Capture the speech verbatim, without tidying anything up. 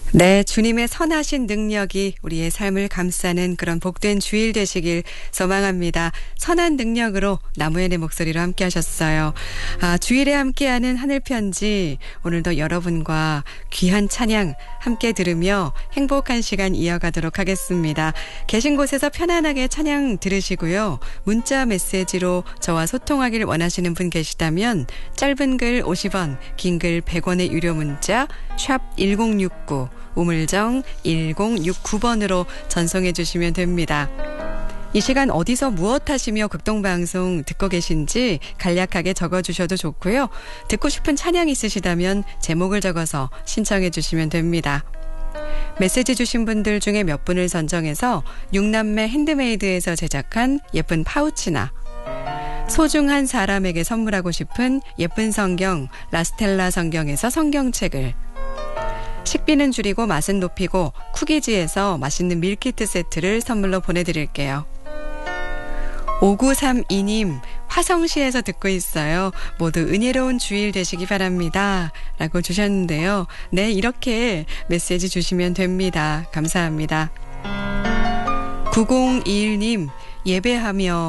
네, 주님의 선하신 능력이 우리의 삶을 감싸는 그런 복된 주일 되시길 소망합니다. 선한 능력으로 나무의 목소리로 함께 하셨어요. 아, 주일에 함께하는 하늘편지, 오늘도 여러분과 귀한 찬양 함께 들으며 행복한 시간 이어가도록 하겠습니다. 계신 곳에서 편안하게 찬양 들으시고요. 문자 메시지로 저와 소통하길 원하시는 분 계시다면 짧은 글 오십 원, 긴 글 백 원의 유료 문자 샵 일공육구 우물정 일공육구 번으로 전송해 주시면 됩니다. 이 시간 어디서 무엇 하시며 극동방송 듣고 계신지 간략하게 적어주셔도 좋고요. 듣고 싶은 찬양 있으시다면 제목을 적어서 신청해 주시면 됩니다. 메시지 주신 분들 중에 몇 분을 선정해서 육남매 핸드메이드에서 제작한 예쁜 파우치나 소중한 사람에게 선물하고 싶은 예쁜 성경 라스텔라 성경에서 성경책을, 식비는 줄이고 맛은 높이고 쿠키지에서 맛있는 밀키트 세트를 선물로 보내드릴게요. 오구삼이 님, 화성시에서 듣고 있어요. 모두 은혜로운 주일 되시기 바랍니다. 라고 주셨는데요. 네, 이렇게 메시지 주시면 됩니다. 감사합니다. 구공이일 님, 예배하며